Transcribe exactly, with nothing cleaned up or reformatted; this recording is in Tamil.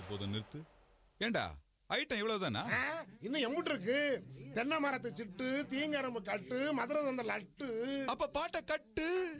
போதும் போதும் நிறுத்து. ஏண்டா ஐட்டம் இவ்வளவுதானா? இன்னும் எம்புட்டு இருக்கு. தென்னை மரத்து சிட்டு, தீங்கரம்பு கட்டு, மதுரை தந்த லட்டு. அப்ப பாட்டை கட்டு.